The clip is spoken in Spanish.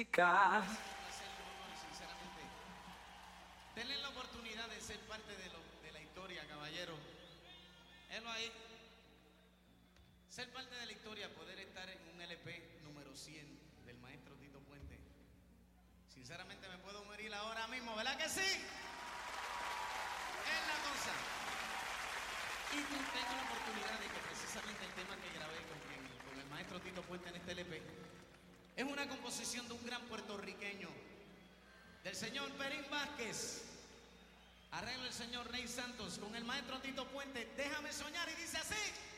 Sinceramente, denle la oportunidad de ser parte de la historia, caballero. Él ahí. Ser parte de la historia, poder estar en un LP número 100 del maestro Tito Puente. Sinceramente me puedo morir ahora mismo, ¿verdad que sí? Es la cosa. Y tengo la oportunidad de que precisamente el tema que grabé con el maestro Tito Puente en este LP es una composición de un gran puertorriqueño, del señor Perín Vázquez. Arreglo el señor Rey Santos con el maestro Tito Puente. Déjame soñar, y dice así.